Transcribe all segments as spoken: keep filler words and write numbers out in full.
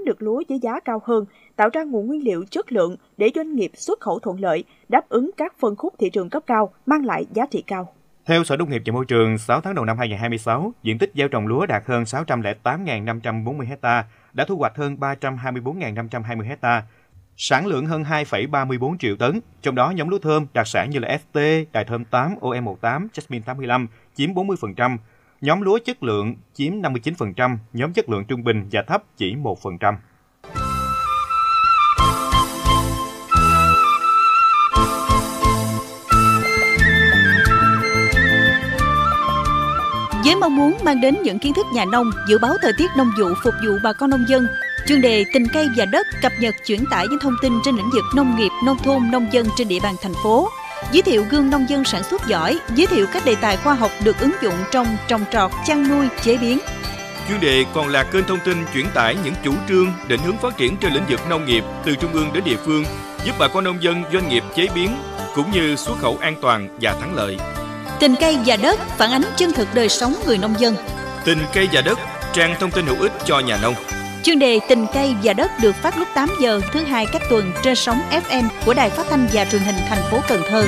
được lúa với giá cao hơn, tạo ra nguồn nguyên liệu chất lượng để doanh nghiệp xuất khẩu thuận lợi, đáp ứng các phân khúc thị trường cấp cao, mang lại giá trị cao. Theo Sở Nông nghiệp và Môi trường, sáu tháng đầu năm hai nghìn không trăm hai mươi sáu, diện tích gieo trồng lúa đạt hơn sáu trăm lẻ tám nghìn năm trăm bốn mươi ha, đã thu hoạch hơn ba trăm hai mươi bốn nghìn năm trăm hai mươi ha, sản lượng hơn hai phẩy ba mươi bốn triệu tấn. Trong đó, nhóm lúa thơm đặc sản như là ép tê, Đài Thơm tám, o em mười tám, Jasmine tám mươi lăm chiếm bốn mươi phần trăm, nhóm lúa chất lượng chiếm năm mươi chín phần trăm, nhóm chất lượng trung bình và thấp chỉ một phần trăm. Với mong muốn mang đến những kiến thức nhà nông, dự báo thời tiết nông vụ phục vụ bà con nông dân, chuyên đề Tình cây và đất cập nhật chuyển tải những thông tin trên lĩnh vực nông nghiệp, nông thôn, nông dân trên địa bàn thành phố, giới thiệu gương nông dân sản xuất giỏi, giới thiệu các đề tài khoa học được ứng dụng trong trồng trọt, chăn nuôi, chế biến. Chuyên đề còn là kênh thông tin chuyển tải những chủ trương, định hướng phát triển trên lĩnh vực nông nghiệp từ trung ương đến địa phương, giúp bà con nông dân, doanh nghiệp chế biến cũng như xuất khẩu an toàn và thắng lợi. Tình cây và đất phản ánh chân thực đời sống người nông dân. Tình cây và đất, trang thông tin hữu ích cho nhà nông. Chuyên đề Tình cây và đất được phát lúc tám giờ thứ hai các tuần trên sóng ép em của Đài Phát thanh và Truyền hình thành phố Cần Thơ.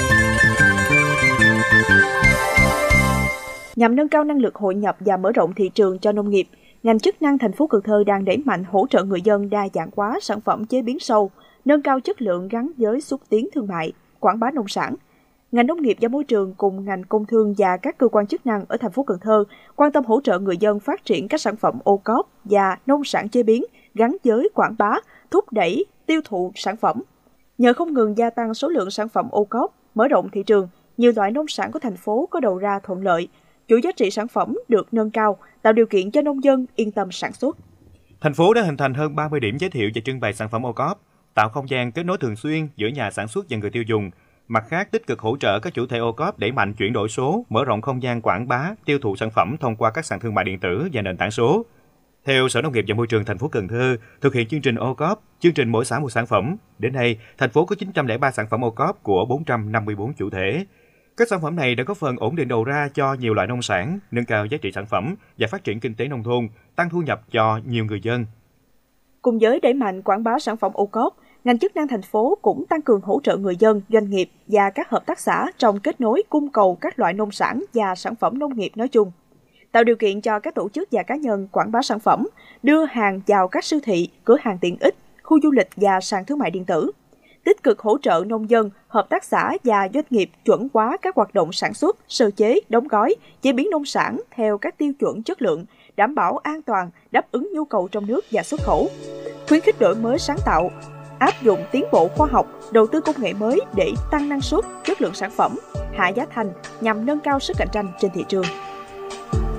Nhằm nâng cao năng lực hội nhập và mở rộng thị trường cho nông nghiệp, ngành chức năng thành phố Cần Thơ đang đẩy mạnh hỗ trợ người dân đa dạng hóa sản phẩm chế biến sâu, nâng cao chất lượng gắn với xúc tiến thương mại, quảng bá nông sản. Ngành nông nghiệp và môi trường cùng ngành công thương và các cơ quan chức năng ở thành phố Cần Thơ quan tâm hỗ trợ người dân phát triển các sản phẩm ô cốp và nông sản chế biến gắn với quảng bá, thúc đẩy tiêu thụ sản phẩm. Nhờ không ngừng gia tăng số lượng sản phẩm ô cốp, mở rộng thị trường, nhiều loại nông sản của thành phố có đầu ra thuận lợi, chuỗi giá trị sản phẩm được nâng cao, tạo điều kiện cho nông dân yên tâm sản xuất. Thành phố đã hình thành hơn ba mươi điểm giới thiệu và trưng bày sản phẩm ô cốp, tạo không gian kết nối thường xuyên giữa nhà sản xuất và người tiêu dùng. Mặt khác, tích cực hỗ trợ các chủ thể ô cốp đẩy mạnh chuyển đổi số, mở rộng không gian quảng bá, tiêu thụ sản phẩm thông qua các sàn thương mại điện tử và nền tảng số. Theo Sở Nông nghiệp và Môi trường thành phố Cần Thơ, thực hiện chương trình ô cốp, chương trình mỗi xã một sản phẩm, đến nay, thành phố có chín trăm lẻ ba sản phẩm ô cốp của bốn trăm năm mươi bốn chủ thể. Các sản phẩm này đã góp phần ổn định đầu ra cho nhiều loại nông sản, nâng cao giá trị sản phẩm và phát triển kinh tế nông thôn, tăng thu nhập cho nhiều người dân. Cùng với đẩy mạnh quảng bá sản phẩm ô cốp, ngành chức năng thành phố cũng tăng cường hỗ trợ người dân, doanh nghiệp và các hợp tác xã trong kết nối cung cầu các loại nông sản và sản phẩm nông nghiệp nói chung, tạo điều kiện cho các tổ chức và cá nhân quảng bá sản phẩm, đưa hàng vào các siêu thị, cửa hàng tiện ích, khu du lịch và sàn thương mại điện tử, tích cực hỗ trợ nông dân, hợp tác xã và doanh nghiệp chuẩn hóa các hoạt động sản xuất, sơ chế, đóng gói, chế biến nông sản theo các tiêu chuẩn chất lượng, đảm bảo an toàn, đáp ứng nhu cầu trong nước và xuất khẩu, khuyến khích đổi mới sáng tạo, áp dụng tiến bộ khoa học, đầu tư công nghệ mới để tăng năng suất, chất lượng sản phẩm, hạ giá thành nhằm nâng cao sức cạnh tranh trên thị trường.